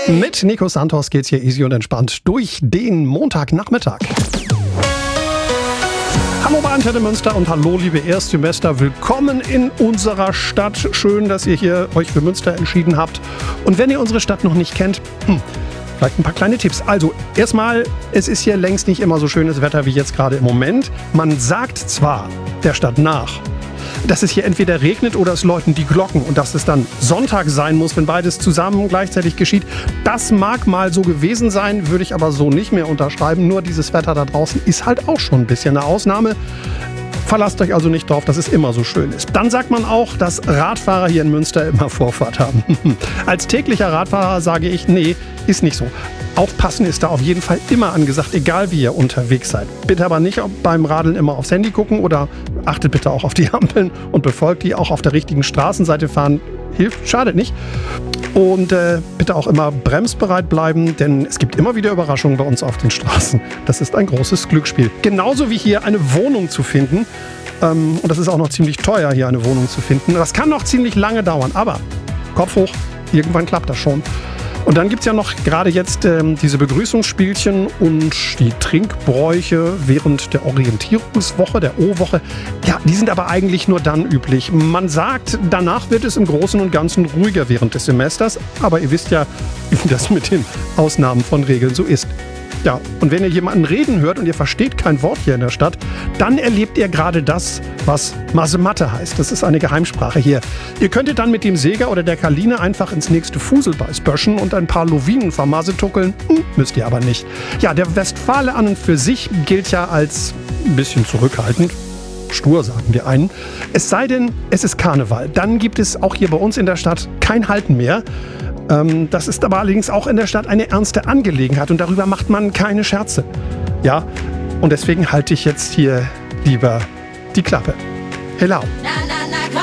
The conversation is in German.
Mit Nico Santos geht's hier easy und entspannt durch den Montagnachmittag. Hallo bei Antenne Münster und hallo liebe Erstsemester, willkommen in unserer Stadt. Schön, dass ihr hier euch für Münster entschieden habt. Und wenn ihr unsere Stadt noch nicht kennt, vielleicht ein paar kleine Tipps. Also erstmal, es ist hier längst nicht immer so schönes Wetter wie jetzt gerade im Moment. Man sagt zwar der Stadt nach, dass es hier entweder regnet oder es läuten die Glocken und dass es dann Sonntag sein muss, wenn beides zusammen gleichzeitig geschieht. Das mag mal so gewesen sein, würde ich aber so nicht mehr unterschreiben. Nur dieses Wetter da draußen ist halt auch schon ein bisschen eine Ausnahme. Verlasst euch also nicht drauf, dass es immer so schön ist. Dann sagt man auch, dass Radfahrer hier in Münster immer Vorfahrt haben. Als täglicher Radfahrer sage ich, nee, ist nicht so. Aufpassen ist da auf jeden Fall immer angesagt, egal wie ihr unterwegs seid. Bitte aber nicht beim Radeln immer aufs Handy gucken oder achtet bitte auch auf die Ampeln und befolgt die. Auch auf der richtigen Straßenseite fahren hilft, schadet nicht. Und bitte auch immer bremsbereit bleiben, denn es gibt immer wieder Überraschungen bei uns auf den Straßen. Das ist ein großes Glücksspiel. Genauso wie hier eine Wohnung zu finden. Und das ist auch noch ziemlich teuer, hier eine Wohnung zu finden. Das kann noch ziemlich lange dauern, aber Kopf hoch, irgendwann klappt das schon. Und dann gibt es ja noch gerade jetzt diese Begrüßungsspielchen und die Trinkbräuche während der Orientierungswoche, der O-Woche. Ja, die sind aber eigentlich nur dann üblich. Man sagt, danach wird es im Großen und Ganzen ruhiger während des Semesters. Aber ihr wisst ja, wie das mit den Ausnahmen von Regeln so ist. Ja, und wenn ihr jemanden reden hört und ihr versteht kein Wort hier in der Stadt, dann erlebt ihr gerade das, was Masematte heißt. Das ist eine Geheimsprache hier. Ihr könntet dann mit dem Säger oder der Kaline einfach ins nächste Fuselbeiß böschen und ein paar Lawinen vermasetuckeln. Müsst ihr aber nicht. Ja, der Westfale an und für sich gilt ja als ein bisschen zurückhaltend. Stur, sagen wir einen. Es sei denn, es ist Karneval. Dann gibt es auch hier bei uns in der Stadt kein Halten mehr. Das ist aber allerdings auch in der Stadt eine ernste Angelegenheit und darüber macht man keine Scherze. Ja, und deswegen halte ich jetzt hier lieber die Klappe. Hello.